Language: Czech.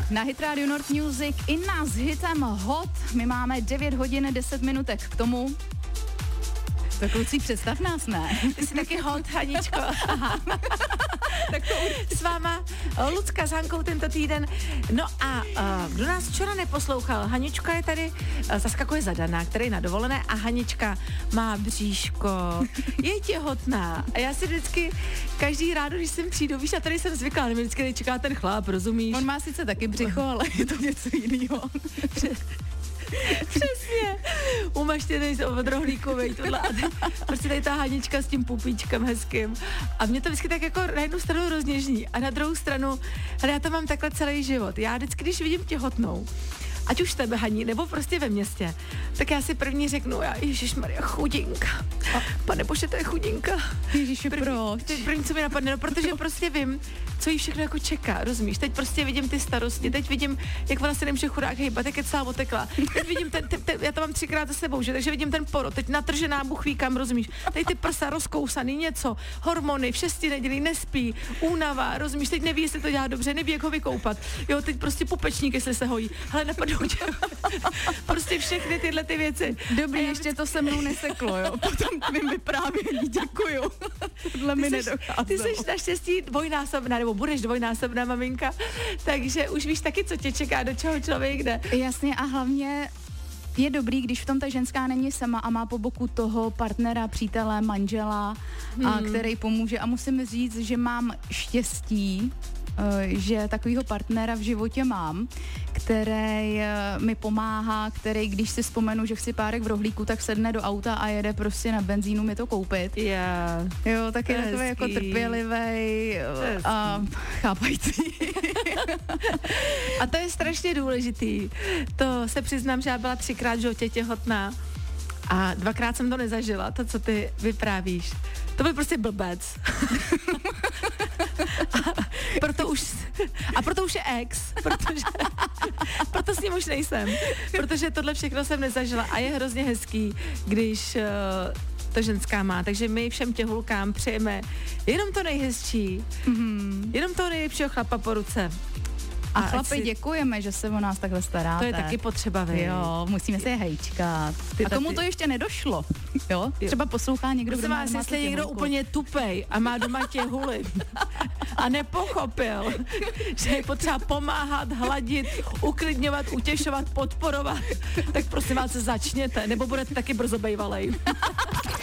Na Hit Radio North Music i na s hitem Hot. My máme 9 hodin 10 minutek k tomu. Tak kluci, představ nás, ne? Ty jsi taky hot, Haničko. Aha. Tak to s váma Lucka s Hankou tento týden. No a kdo nás včera neposlouchal, Hanička je tady, zaskakuje zadaná, který je na dovolené a Hanička má bříško, je těhotná. A já si vždycky každý ráno, když sem přijdu, víš, a tady jsem zvyklá, nevím, vždycky čeká ten chlap, rozumíš? On má sice taky břicho, ale je to něco jiného. Přesně. Umažtěnej od rohlíku, tohle. Prostě tady ta Hanička s tím pupíčkem hezkým. A mě to vždycky tak jako na jednu stranu rozněžní a na druhou stranu, ale já to mám takhle celý život. Já vždycky, když vidím těhotnou, ať už tebe, Haní, nebo prostě ve městě, tak já si první řeknu, ježišmarja, chudinka. Pane bože, to je chudinka. Ježiši, proč? První, co mi napadne, no, protože prostě vím, co jí všechno jako čeká, rozumíš? Teď prostě vidím ty starosti, teď vidím, jak ona se nemůže chudák hejbat, jak je celá otekla. Teď vidím já to mám 3krát za sebou, že? Takže vidím ten porod, teď natržená buchvíkám, rozumíš? Teď ty prsa rozkousaný, něco, hormony, v 6 nedělí, nespí, únava, rozumíš? Teď neví, jestli to dělá dobře, neví, jak ho vykoupat. Jo, teď prostě pupečník, jestli se hojí. Ale napadnou tě prostě všechny tyhle ty věci. Dobrý, ještě to se mnou neseklo, jo. Potom tvým vyprávění, děkuju. Tohle mi nedocházelo. Ty jsi naštěstí dvojnásobná, nebo budeš dvojnásobná maminka, takže už víš taky, co tě čeká, do čeho člověk jde. Jasně, a hlavně je dobrý, když v tom ta ženská není sama a má po boku toho partnera, přítele, manžela, který pomůže. A musím říct, že mám štěstí, že takovýho partnera v životě mám, který mi pomáhá, který, když si vzpomenu, že chci párek v rohlíku, tak sedne do auta a jede prostě na benzínu mi to koupit. Yeah. Jo, tak je takový jako trpělivej a chápající. A to je strašně důležitý. To se přiznám, že já byla 3krát v životě těhotná a 2krát jsem to nezažila, to, co ty vyprávíš. To byl prostě blbec. Proto už je ex, proto s ním už nejsem, protože tohle všechno jsem nezažila a je hrozně hezký, když to ženská má, takže my všem těhulkám přejeme jenom to nejhezčí, jenom toho nejlepšího chlapa po ruce. A chlapi, děkujeme, že se o nás takhle staráte. To je taky potřeba, vy. Jo, musíme se je hejčkat. A tomu to ještě nedošlo, jo? Třeba poslouchá někdo, kdo má doma jestli někdo úplně tupej a má doma těhuly a nepochopil, že je potřeba pomáhat, hladit, uklidňovat, utěšovat, podporovat, tak prosím vás začněte, nebo budete taky brzo bejvalej.